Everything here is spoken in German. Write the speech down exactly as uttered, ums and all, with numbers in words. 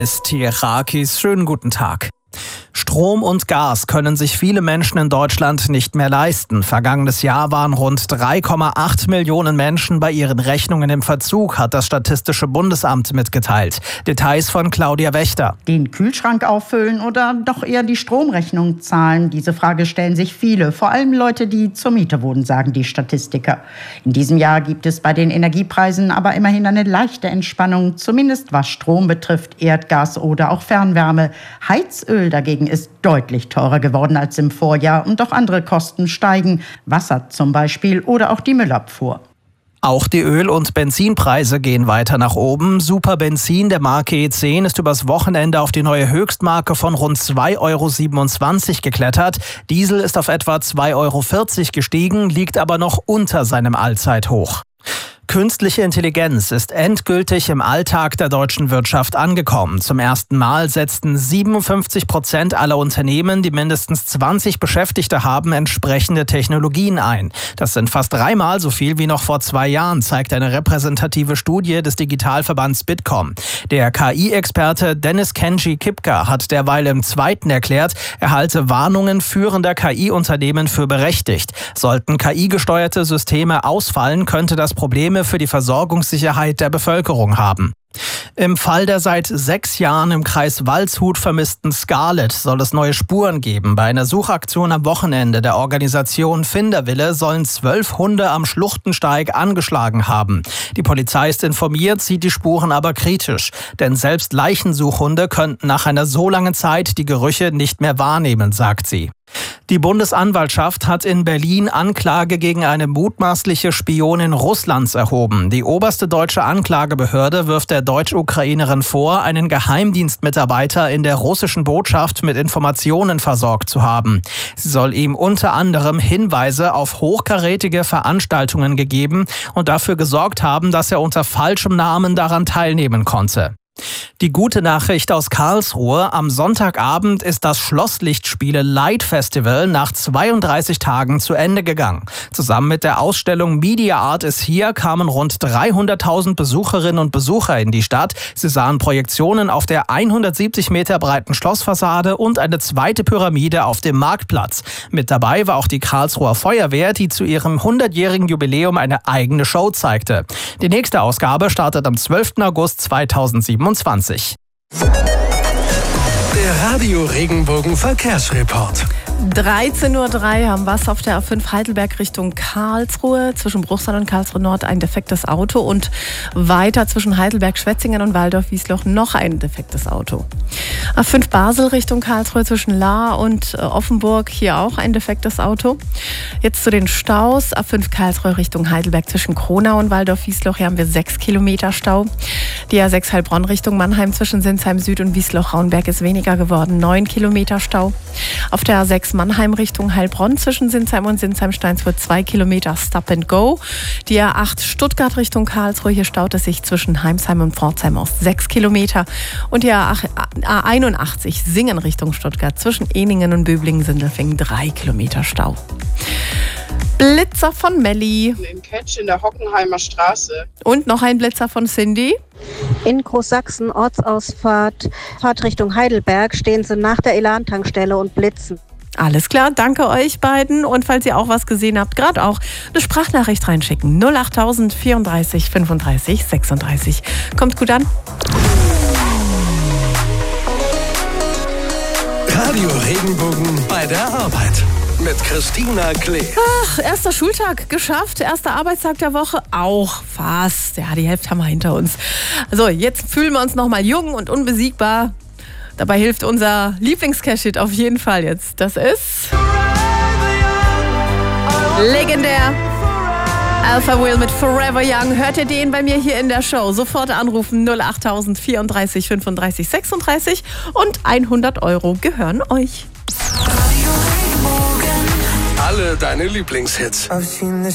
Ist Hierakis, schönen guten Tag. Strom und Gas können sich viele Menschen in Deutschland nicht mehr leisten. Vergangenes Jahr waren rund drei Komma acht Millionen Menschen bei ihren Rechnungen im Verzug, hat das Statistische Bundesamt mitgeteilt. Details von Claudia Wächter. Den Kühlschrank auffüllen oder doch eher die Stromrechnung zahlen? Diese Frage stellen sich viele, vor allem Leute, die zur Miete wohnen, sagen die Statistiker. In diesem Jahr gibt es bei den Energiepreisen aber immerhin eine leichte Entspannung, zumindest was Strom betrifft, Erdgas oder auch Fernwärme. Heizöl dagegen ist deutlich teurer geworden als im Vorjahr und auch andere Kosten steigen, Wasser zum Beispiel oder auch die Müllabfuhr. Auch die Öl- und Benzinpreise gehen weiter nach oben. Superbenzin der Marke E zehn ist übers Wochenende auf die neue Höchstmarke von rund zwei Euro siebenundzwanzig geklettert. Diesel ist auf etwa zwei Euro vierzig gestiegen, liegt aber noch unter seinem Allzeithoch. Künstliche Intelligenz ist endgültig im Alltag der deutschen Wirtschaft angekommen. Zum ersten Mal setzten siebenundfünfzig Prozent aller Unternehmen, die mindestens zwanzig Beschäftigte haben, entsprechende Technologien ein. Das sind fast dreimal so viel wie noch vor zwei Jahren, zeigt eine repräsentative Studie des Digitalverbands Bitkom. Der K I-Experte Dennis Kenji Kipka hat derweil im zweiten erklärt, er halte Warnungen führender K I-Unternehmen für berechtigt. Sollten K I-gesteuerte Systeme ausfallen, könnte das Probleme für die Versorgungssicherheit der Bevölkerung haben. Im Fall der seit sechs Jahren im Kreis Waldshut vermissten Scarlett soll es neue Spuren geben. Bei einer Suchaktion am Wochenende der Organisation Finderwille sollen zwölf Hunde am Schluchtensteig angeschlagen haben. Die Polizei ist informiert, sieht die Spuren aber kritisch. Denn selbst Leichensuchhunde könnten nach einer so langen Zeit die Gerüche nicht mehr wahrnehmen, sagt sie. Die Bundesanwaltschaft hat in Berlin Anklage gegen eine mutmaßliche Spionin Russlands erhoben. Die oberste deutsche Anklagebehörde wirft der Deutsch-Ukrainerin vor, einen Geheimdienstmitarbeiter in der russischen Botschaft mit Informationen versorgt zu haben. Sie soll ihm unter anderem Hinweise auf hochkarätige Veranstaltungen gegeben und dafür gesorgt haben, dass er unter falschem Namen daran teilnehmen konnte. Die gute Nachricht aus Karlsruhe: Am Sonntagabend ist das Schlosslichtspiele Light Festival nach zweiunddreißig Tagen zu Ende gegangen. Zusammen mit der Ausstellung Media Art is Here kamen rund dreihunderttausend Besucherinnen und Besucher in die Stadt. Sie sahen Projektionen auf der hundertsiebzig Meter breiten Schlossfassade und eine zweite Pyramide auf dem Marktplatz. Mit dabei war auch die Karlsruher Feuerwehr, die zu ihrem hundertjährigen Jubiläum eine eigene Show zeigte. Die nächste Ausgabe startet am zwölften August zweitausendsiebenundzwanzig. Der Radio Regenbogen Verkehrsreport. dreizehn Uhr drei haben wir es auf der A fünf Heidelberg Richtung Karlsruhe. Zwischen Bruchsal und Karlsruhe Nord ein defektes Auto und weiter zwischen Heidelberg-Schwetzingen und Waldorf-Wiesloch noch ein defektes Auto. A fünf Basel Richtung Karlsruhe zwischen Lahr und Offenburg, hier auch ein defektes Auto. Jetzt zu den Staus. A fünf Karlsruhe Richtung Heidelberg zwischen Kronau und Waldorf-Wiesloch, hier haben wir sechs Kilometer Stau. Die A sechs Heilbronn Richtung Mannheim zwischen Sinsheim Süd und Wiesloch-Raunberg ist weniger geworden, neun Kilometer Stau. Auf der A sechs Mannheim Richtung Heilbronn zwischen Sinsheim und Sinsheim-Steinsfurt zwei Kilometer Stop and Go. Die A acht Stuttgart Richtung Karlsruhe, hier staut es sich zwischen Heimsheim und Pforzheim aus sechs Kilometer. Und die A einundachtzig Singen Richtung Stuttgart zwischen Ehningen und Böblingen-Sindelfingen drei Kilometer Stau. Blitzer von Melli. In Ketsch in der Hockenheimer Straße. Und noch ein Blitzer von Cindy. In Großsachsen, Ortsausfahrt, Fahrtrichtung Heidelberg, stehen sie nach der Elan-Tankstelle und blitzen. Alles klar, danke euch beiden. Und falls ihr auch was gesehen habt, gerade auch eine Sprachnachricht reinschicken. null achttausend vierunddreißig fünfunddreißig sechsunddreißig. Kommt gut an. Radio Regenbogen bei der Arbeit. Mit Christina Klee. Ach, erster Schultag geschafft, erster Arbeitstag der Woche auch fast. Ja, die Hälfte haben wir hinter uns. Also jetzt fühlen wir uns nochmal jung und unbesiegbar. Dabei hilft unser Lieblings-Cash-Hit auf jeden Fall jetzt. Das ist legendär. Alpha Will mit Forever Young. Hört ihr den bei mir hier in der Show? Sofort anrufen null achttausend vierunddreißig fünfunddreißig sechsunddreißig und hundert Euro gehören euch. Alle deine Lieblingshits.